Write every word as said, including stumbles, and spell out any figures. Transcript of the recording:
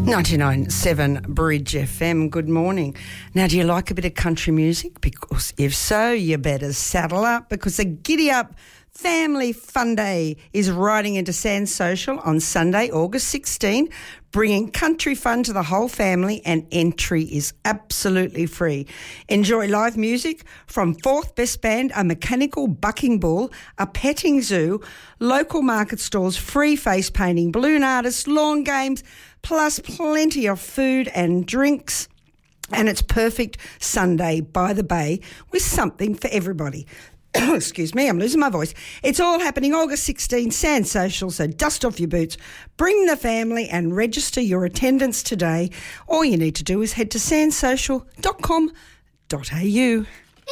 ninety-nine point seven Bridge F M, good morning. Now, do you like a bit of country music? Because if so, you better saddle up, because the Giddy Up Family Fun Day is riding into Sand Social on Sunday, August sixteenth, bringing country fun to the whole family, and entry is absolutely free. Enjoy live music from Fourth Best Band, a mechanical bucking bull, a petting zoo, local market stalls, free face painting, balloon artists, lawn games, plus plenty of food and drinks. And it's perfect Sunday by the bay with something for everybody. Excuse me, I'm losing my voice. It's all happening August sixteenth, Sand Social, so dust off your boots, bring the family and register your attendance today. All you need to do is head to sand social dot com dot a u.